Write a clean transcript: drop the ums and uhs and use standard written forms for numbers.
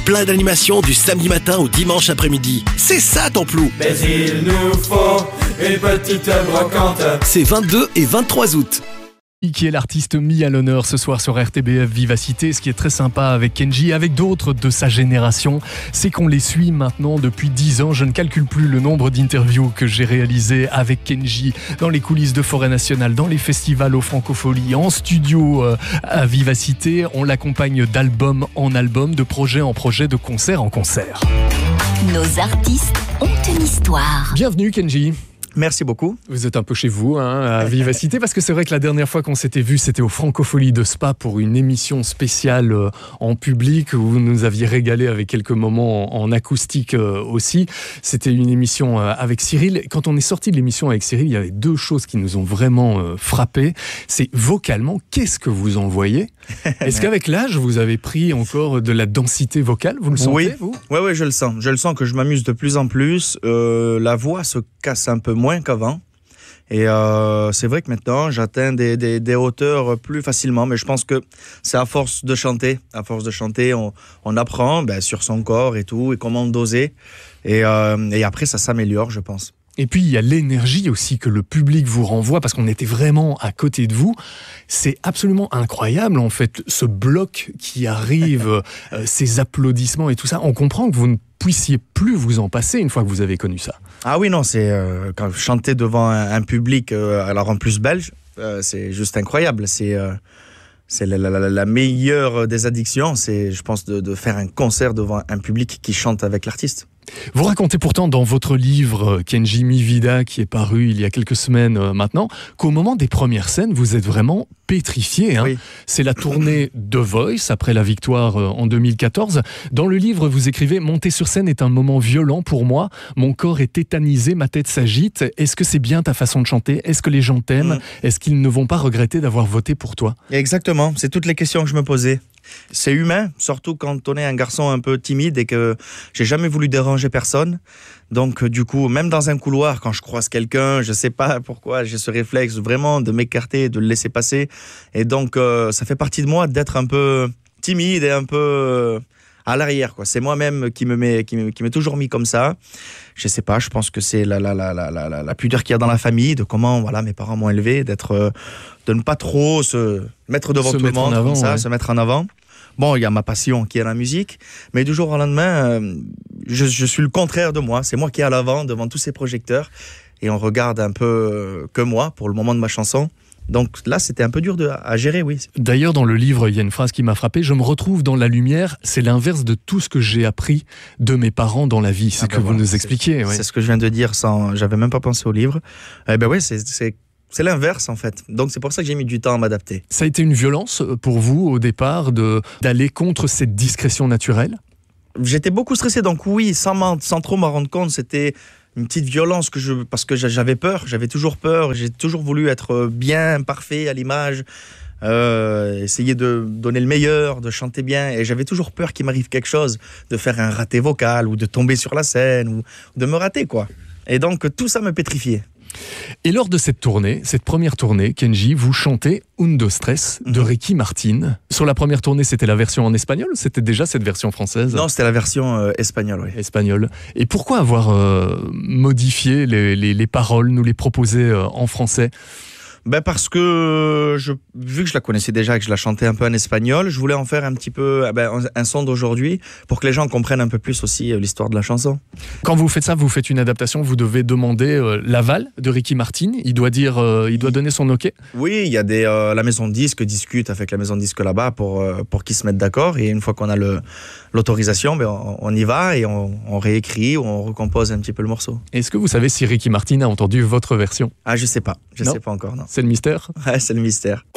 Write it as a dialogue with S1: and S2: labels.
S1: plein d'animations du samedi matin au dimanche après-midi. C'est ça Templou.
S2: Mais il nous faut une petite brocante.
S1: C'est 22 et 23 août.
S3: Qui est l'artiste mis à l'honneur ce soir sur RTBF Vivacité. Ce qui est très sympa avec Kenji, avec d'autres de sa génération, c'est qu'on les suit maintenant depuis 10 ans. Je ne calcule plus le nombre d'interviews que j'ai réalisées avec Kenji dans les coulisses de Forêt Nationale, dans les festivals aux Francopholies, en studio à Vivacité. On l'accompagne d'album en album, de projet en projet, de concert en concert.
S4: Nos artistes ont une histoire.
S3: Bienvenue Kenji.
S5: Merci beaucoup.
S3: Vous êtes un peu chez vous, à Vivacité, parce que c'est vrai que la dernière fois qu'on s'était vu, c'était aux Francopholies de Spa pour une émission spéciale en public où vous nous aviez régalé avec quelques moments en acoustique aussi. C'était une émission avec Cyril. Quand on est sorti de l'émission avec Cyril, il y avait deux choses qui nous ont vraiment frappé. C'est vocalement, qu'est-ce que vous envoyez ? Est-ce qu'avec l'âge, vous avez pris encore de la densité vocale ? Vous le sentez, vous ?
S5: Oui, je le sens. Je le sens que je m'amuse de plus en plus. La voix se casse un peu moins qu'avant. Et c'est vrai que maintenant, j'atteins des hauteurs plus facilement. Mais je pense que c'est à force de chanter. À force de chanter, on apprend sur son corps et tout, et comment doser. Et après, ça s'améliore, je pense.
S3: Et puis, il y a l'énergie aussi que le public vous renvoie, parce qu'on était vraiment à côté de vous. C'est absolument incroyable, en fait, ce bloc qui arrive, ces applaudissements et tout ça. On comprend que vous ne puissiez plus vous en passer une fois que vous avez connu ça.
S5: Ah oui, non, c'est quand chanter devant un public, alors en plus belge, c'est juste incroyable. C'est la meilleure des addictions, c'est, je pense, de faire un concert devant un public qui chante avec l'artiste.
S3: Vous racontez pourtant dans votre livre Kenji Mi Vida, qui est paru il y a quelques semaines maintenant, qu'au moment des premières scènes, vous êtes vraiment pétrifié.
S5: Oui.
S3: C'est la tournée The Voice, après la victoire en 2014. Dans le livre, vous écrivez « Monter sur scène est un moment violent pour moi. Mon corps est tétanisé, ma tête s'agite. Est-ce que c'est bien ta façon de chanter ? Est-ce que les gens t'aiment ? Est-ce qu'ils ne vont pas regretter d'avoir voté pour toi ?»
S5: Exactement, c'est toutes les questions que je me posais. C'est humain, surtout quand on est un garçon un peu timide et que j'ai jamais voulu déranger personne. Donc du coup, même dans un couloir, quand je croise quelqu'un, je sais pas pourquoi j'ai ce réflexe vraiment de m'écarter, de le laisser passer. Et donc ça fait partie de moi d'être un peu timide et un peu à l'arrière, quoi. C'est moi-même qui m'est toujours mis comme ça. Je sais pas, je pense que c'est la pudeur qu'il y a dans la famille, de comment mes parents m'ont élevé, de ne pas trop se mettre devant tout le monde, comme ça, se mettre en avant. Bon, il y a ma passion qui est la musique, mais du jour au lendemain, je suis le contraire de moi. C'est moi qui est à l'avant, devant tous ces projecteurs, et on regarde un peu que moi, pour le moment de ma chanson. Donc là, c'était un peu dur à gérer, oui.
S3: D'ailleurs, dans le livre, il y a une phrase qui m'a frappé. « Je me retrouve dans la lumière, c'est l'inverse de tout ce que j'ai appris de mes parents dans la vie. » C'est ce que vous nous expliquiez.
S5: C'est ce que je viens de dire, j'avais même pas pensé au livre. C'est l'inverse, en fait. Donc, c'est pour ça que j'ai mis du temps à m'adapter.
S3: Ça a été une violence pour vous, au départ, d'aller contre cette discrétion naturelle ?
S5: J'étais beaucoup stressé, donc oui, sans trop m'en rendre compte, c'était une petite violence parce que j'avais peur, j'avais toujours peur, j'ai toujours voulu être bien, parfait à l'image, essayer de donner le meilleur, de chanter bien, et j'avais toujours peur qu'il m'arrive quelque chose, de faire un raté vocal, ou de tomber sur la scène, ou de me rater, quoi. Et donc, tout ça me pétrifiait.
S3: Et lors de cette première tournée, Kenji, vous chantez Un, dos, tres de Ricky Martin. Sur la première tournée, c'était la version en espagnol ou c'était déjà cette version française ?
S5: Non, c'était la version espagnole, oui.
S3: Espagnole. Et pourquoi avoir modifié les paroles, nous les proposer en français ?
S5: Parce que vu que je la connaissais déjà et que je la chantais un peu en espagnol, je voulais en faire un petit peu un son d'aujourd'hui pour que les gens comprennent un peu plus aussi l'histoire de la chanson.
S3: Quand vous faites ça, vous faites une adaptation, vous devez demander l'aval de Ricky Martin. Il doit donner son OK.
S5: Oui, il y a la maison de disque discute avec la maison de disque là-bas pour qu'ils se mettent d'accord. Et une fois qu'on a l'autorisation, on y va et on réécrit ou on recompose un petit peu le morceau.
S3: Est-ce que vous savez si Ricky Martin a entendu votre version ?
S5: Ah, je sais pas. Je sais pas encore, non.
S3: C'est le mystère ?
S5: Ouais, c'est le mystère.